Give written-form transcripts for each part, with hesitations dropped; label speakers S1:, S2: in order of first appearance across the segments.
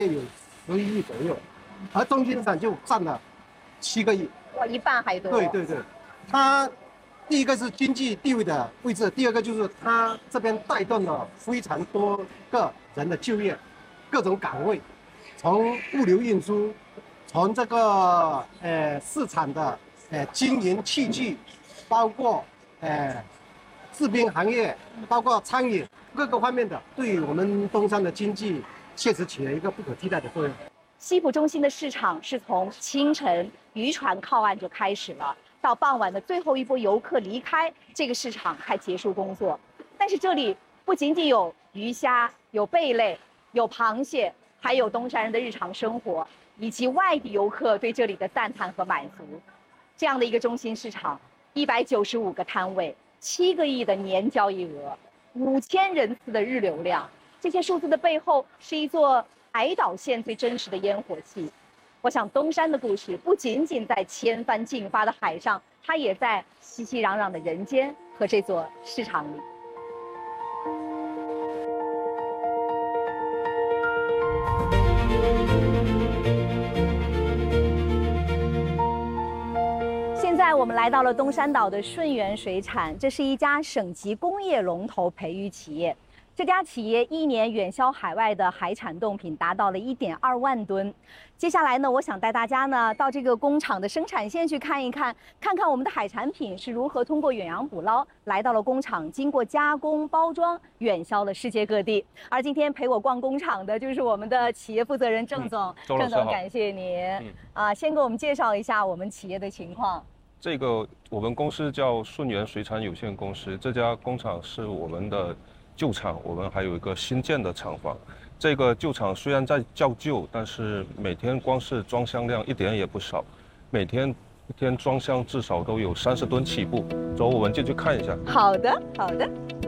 S1: 有11亿左右，而中心产就占了7个亿。
S2: 哇，一半还多。
S1: 对对对，它第一个是经济地位的位置，第二个就是它这边带动了非常多个人的就业，各种岗位，从物流运输，从这个市场的经营器具，包括制冰行业，包括餐饮各个方面的，对于我们东山的经济确实起了一个不可替代的作用。
S2: 西浦中心的市场是从清晨渔船靠岸就开始了，到傍晚的最后一波游客离开，这个市场才结束工作。但是这里不仅仅有鱼虾、有贝类、有螃蟹，还有东山人的日常生活，以及外地游客对这里的赞叹和满足。这样的一个中心市场，195个摊位，7个亿的年交易额，5000人次的日流量，这些数字的背后是一座海岛县最真实的烟火气。我想东山的故事不仅仅在千帆竞发的海上，它也在熙熙攘攘的人间和这座市场里。现在我们来到了东山岛的顺源水产，这是一家省级工业龙头培育企业。这家企业1年远销海外的海产冻品达到了1.2万吨。接下来呢，我想带大家呢到这个工厂的生产线去看一看，看看我们的海产品是如何通过远洋捕捞来到了工厂，经过加工包装，远销了世界各地。而今天陪我逛工厂的就是我们的企业负责人郑总。郑总，感谢您。先给我们介绍一下我们企业的情况。
S3: 这个我们公司叫顺源水产有限公司，这家工厂是我们的旧厂，我们还有一个新建的厂房。这个旧厂虽然在较旧，但是每天光是装箱量一点也不少，每天一天装箱至少都有30吨起步。走，我们进去看一下。
S2: 好的，好的。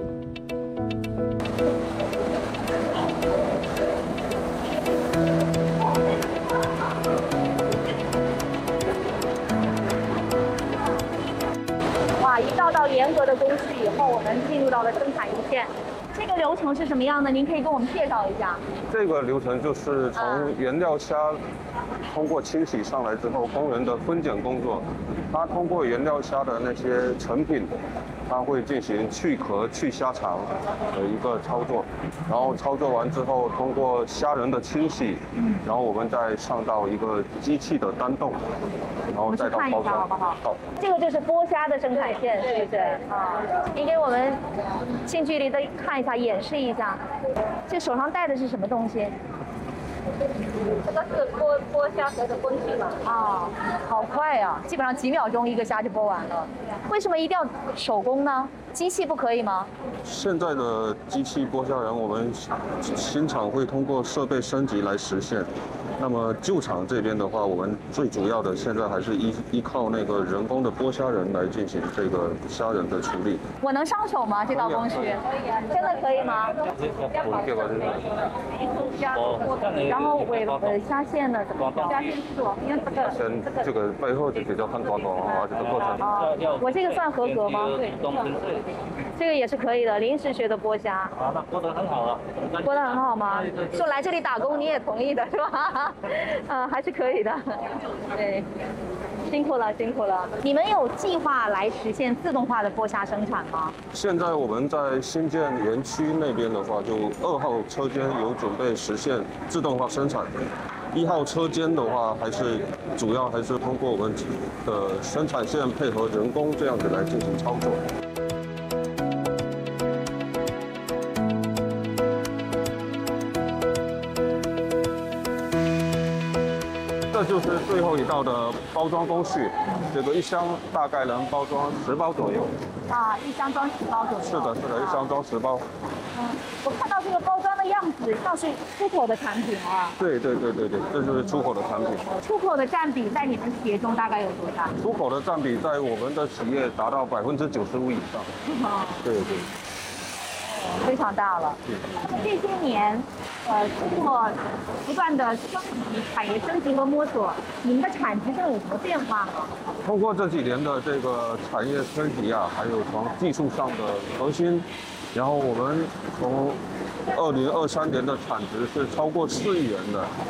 S2: 哇，一道道严格的工序以后，我们进入到了生产一线。这个流程是什么样的？您可以跟我们介绍一下。
S3: 这个流程就是从原料虾通过清洗上来之后，工人的分拣工作，它通过原料虾的那些成品，它会进行去壳、去虾肠的一个操作，然后操作完之后，通过虾仁的清洗，然后我们再上到一个机器的单冻，然后再到包装。
S2: 好不好？好。这个就是剥虾的生产线，是不是？啊，您给我们近距离的看一下，演示一下。这手上戴的是什么东西？
S4: 这个是剥虾壳的工具嘛？
S2: 啊，好快啊！基本上几秒钟一个虾就剥完了。为什么一定要手工呢？机器不可以吗？
S3: 现在的机器剥虾人，我们新厂会通过设备升级来实现。那么旧厂这边的话，我们最主要的现在还是依靠那个人工的剥虾人来进行这个虾仁的处理。
S2: 我能上手吗？这道工序？真的可以吗？然后虾线呢？怎么挑？虾线是我因为
S3: 这个背后就比较看短短啊，这个过程。
S2: 我这个算合格吗？对，这个也是可以的。临时学的剥虾。
S5: 啊，那剥得很好了。
S2: 剥得很好吗？说来这里打工你也同意的是吧？还是可以的。对，辛苦了，辛苦了。你们有计划来实现自动化的剥虾生产吗？
S3: 现在我们在新建园区那边的话，就2号车间有准备实现自动化生产。1号车间的话，主要还是通过我们的生产线配合人工这样子来进行操作。这就是最后一道的包装工序，这个1箱大概能包装10包左右。
S2: 啊，1箱装10包左右。
S3: 是的，是的，1箱装10包。
S2: 我看到这个包装的样子，像是出口的产品啊。
S3: 对，这就是出口的产品。
S2: 出口的占比在你们企业中大概有多大？
S3: 出口的占比在我们的企业达到95%以上。对。
S2: 非常大了。这些年，通过不断的升级、产业升级和摸索，你们的产值上有什么变化吗？
S3: 通过这几年的这个产业升级啊，还有从技术上的革新，然后我们从2023年的产值是超过4亿元的。